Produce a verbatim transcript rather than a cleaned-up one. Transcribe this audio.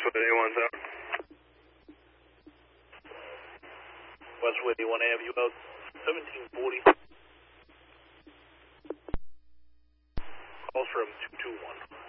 Westwood eighty-one seven. Westwood eighty-one Ave, you about seventeen forty. Calls from two two one.